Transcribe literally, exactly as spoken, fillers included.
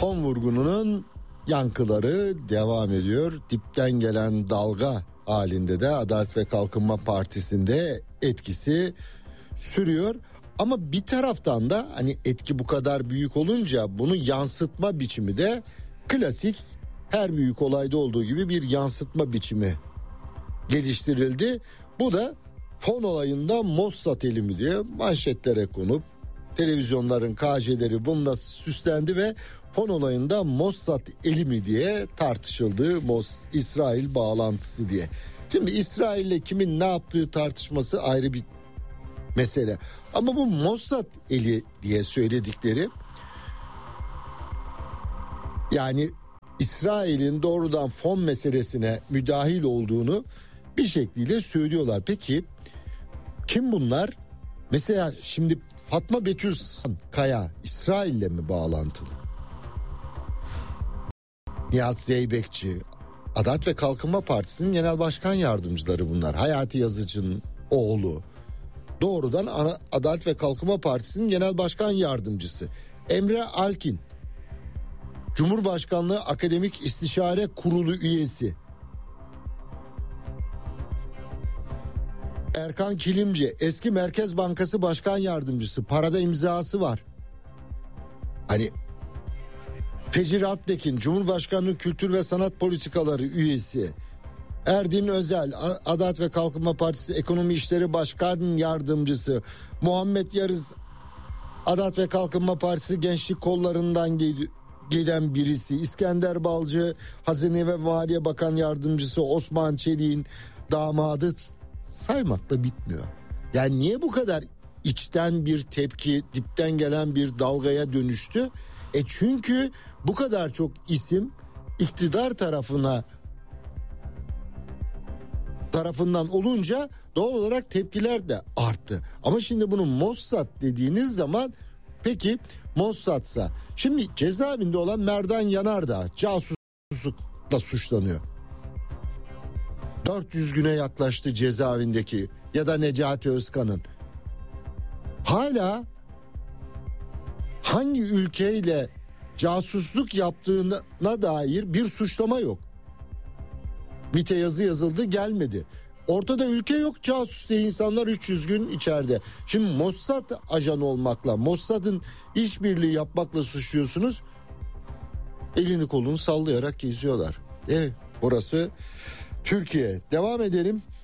fon vurgununun yankıları devam ediyor. Dipten gelen dalga halinde de Adalet ve Kalkınma Partisi'nde etkisi sürüyor. Ama bir taraftan da hani etki bu kadar büyük olunca bunu yansıtma biçimi de klasik, her büyük olayda olduğu gibi bir yansıtma biçimi geliştirildi. Bu da fon olayında Mossad eli mi diye manşetlere konup televizyonların K J'leri bununla süslendi ve fon olayında Mossad eli mi diye tartışıldı. Mos- İsrail bağlantısı diye. Şimdi İsrail'le kimin ne yaptığı tartışması ayrı bir mesele. Ama bu Mossad eli diye söyledikleri, yani İsrail'in doğrudan fon meselesine müdahil olduğunu bir şekilde söylüyorlar. Peki kim bunlar? Mesela şimdi Fatma Betül Kaya İsrail'le mi bağlantılı? Nihat Zeybekçi, Adalet ve Kalkınma Partisi'nin genel başkan yardımcıları bunlar. Hayati Yazıcı'nın oğlu. Doğrudan Adalet ve Kalkınma Partisi'nin genel başkan yardımcısı. Emre Alkin, Cumhurbaşkanlığı Akademik İstişare Kurulu üyesi. Erkan Kilimci, eski Merkez Bankası Başkan Yardımcısı, parada imzası var. Hani Fecir Alptekin, Cumhurbaşkanlığı Kültür ve Sanat Politikaları üyesi. Erdin Özel, Adalet ve Kalkınma Partisi Ekonomi İşleri Başkan Yardımcısı. Muhammed Yarız, Adalet ve Kalkınma Partisi Gençlik Kollarından gelen birisi. İskender Balcı, Hazine ve Maliye Bakan Yardımcısı. Osman Çelik'in damadı, saymakla bitmiyor. Yani niye bu kadar içten bir tepki, dipten gelen bir dalgaya dönüştü? E çünkü bu kadar çok isim iktidar tarafına tarafından olunca doğal olarak tepkiler de arttı. Ama şimdi bunu Mossad dediğiniz zaman, peki Mossad'sa, şimdi cezaevinde olan Merdan Yanardağ casuslukla suçlanıyor. dört yüz güne yaklaştı cezaevindeki, ya da Necati Özkan'ın. Hala hangi ülkeyle casusluk yaptığına dair bir suçlama yok. MİT'e yazı yazıldı, gelmedi. Ortada ülke yok, casus diye insanlar üç yüz gün içeride. Şimdi Mossad ajanı olmakla, Mossad'ın işbirliği yapmakla suçluyorsunuz. Elini kolunu sallayarak geziyorlar. Evet, orası Türkiye. Devam edelim.